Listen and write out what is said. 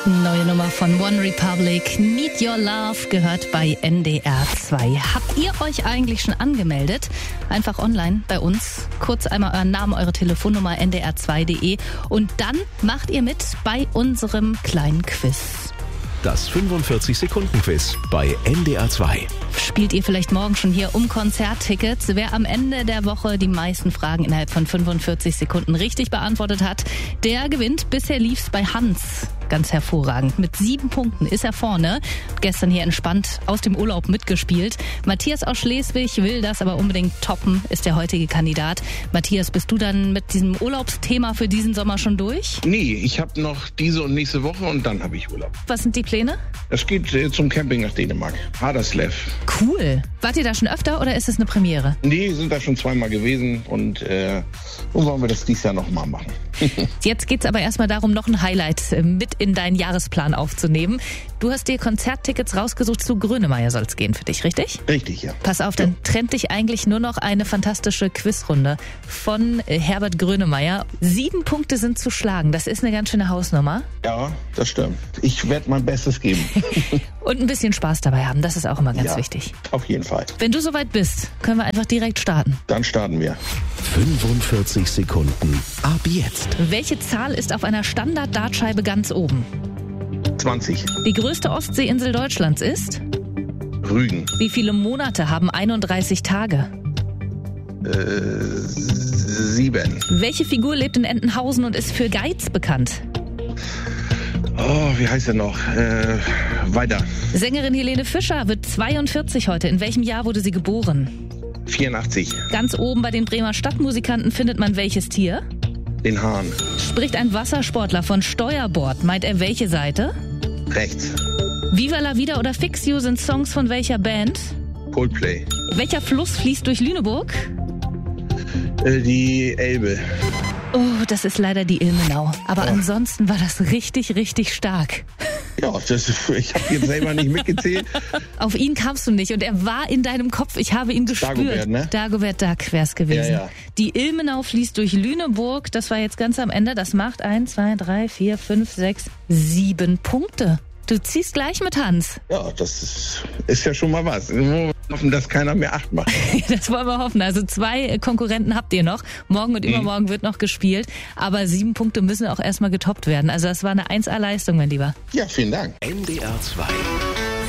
Neue Nummer von One Republic, Need Your Love, gehört bei NDR 2. Habt ihr euch eigentlich schon angemeldet? Einfach online bei uns. Kurz einmal euren Namen, eure Telefonnummer ndr2.de und dann macht ihr mit bei unserem kleinen Quiz. Das 45-Sekunden-Quiz bei NDR 2. Spielt ihr vielleicht morgen schon hier um Konzerttickets? Wer am Ende der Woche die meisten Fragen innerhalb von 45 Sekunden richtig beantwortet hat, der gewinnt. Bisher lief's bei Hans ganz hervorragend. Mit 7 Punkten ist er vorne. Gestern hier entspannt aus dem Urlaub mitgespielt. Matthias aus Schleswig will das aber unbedingt toppen, ist der heutige Kandidat. Matthias, bist du dann mit diesem Urlaubsthema für diesen Sommer schon durch? Nee, ich habe noch diese und nächste Woche und dann habe ich Urlaub. Was sind die Pläne? Es geht zum Camping nach Dänemark. Haderslev. Cool. Wart ihr da schon öfter oder ist es eine Premiere? Nee, sind da schon zweimal gewesen und wollen wir das dieses Jahr nochmal machen. Jetzt geht's aber erstmal darum, noch ein Highlight mit in deinen Jahresplan aufzunehmen. Du hast dir Konzerttickets rausgesucht, zu Grönemeyer soll es gehen für dich, richtig? Richtig, ja. Pass auf, dann trennt dich eigentlich nur noch eine fantastische Quizrunde von Herbert Grönemeyer. 7 Punkte sind zu schlagen, das ist eine ganz schöne Hausnummer. Ja, das stimmt. Ich werde mein Bestes geben. Und ein bisschen Spaß dabei haben, das ist auch immer ganz wichtig. Auf jeden Fall. Wenn du soweit bist, können wir einfach direkt starten. Dann starten wir. 45 Sekunden ab jetzt. Welche Zahl ist auf einer Standard-Dartscheibe ganz oben? 20. Die größte Ostseeinsel Deutschlands ist? Rügen. Wie viele Monate haben 31 Tage? 7. Welche Figur lebt in Entenhausen und ist für Geiz bekannt? Oh, wie heißt er noch? Weiter. Sängerin Helene Fischer wird 42 heute. In welchem Jahr wurde sie geboren? 84. Ganz oben bei den Bremer Stadtmusikanten findet man welches Tier? Den Hahn. Spricht ein Wassersportler von Steuerbord, meint er welche Seite? Rechts. Viva la Vida oder Fix You sind Songs von welcher Band? Coldplay. Welcher Fluss fließt durch Lüneburg? Die Elbe. Oh, das ist leider die Ilmenau. Aber ansonsten war das richtig, richtig stark. Ja, ich habe jetzt selber nicht mitgezählt. Auf ihn kamst du nicht und er war in deinem Kopf. Ich habe ihn gespürt. Dagobert, ne? Dagobert Duck wär's gewesen. Ja. Die Ilmenau fließt durch Lüneburg. Das war jetzt ganz am Ende. Das macht 1, 2, 3, 4, 5, 6, 7 Punkte. Du ziehst gleich mit Hans. Ja, das ist ja schon mal was. Wir hoffen, dass keiner mehr 8 macht. Das wollen wir hoffen. Also 2 Konkurrenten habt ihr noch. Morgen und übermorgen wird noch gespielt. Aber 7 Punkte müssen auch erstmal getoppt werden. Also das war eine 1A-Leistung, mein Lieber. Ja, vielen Dank. NDR 2.